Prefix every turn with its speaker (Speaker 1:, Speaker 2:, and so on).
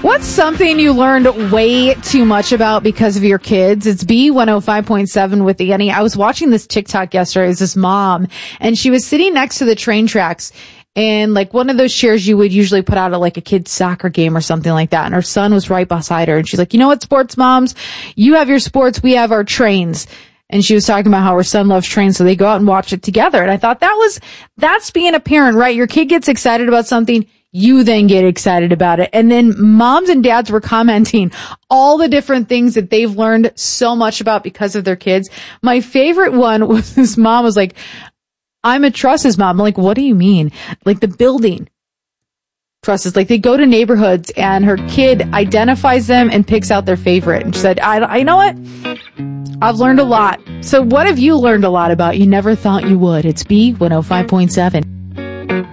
Speaker 1: What's something you learned way too much about because of your kids? It's B105.7 with Annie. I was watching this TikTok yesterday. It was this mom, and she was sitting next to the train tracks, and like one of those chairs you would usually put out at like a kid's soccer game or something like that. And her son was right beside her, and she's like, you know what, sports moms? You have your sports, we have our trains. And she was talking about how her son loves trains, so they go out and watch it together. And I thought that's being a parent, right? Your kid gets excited about something, you then get excited about it. And then moms and dads were commenting all the different things that they've learned so much about because of their kids. My favorite one was this mom was like, I'm a trusses mom. I'm like, what do you mean? Like the building trusses, like they go to neighborhoods and her kid identifies them and picks out their favorite. And she said, I know what? I've learned a lot. So what have you learned a lot about you never thought you would? It's B105.7.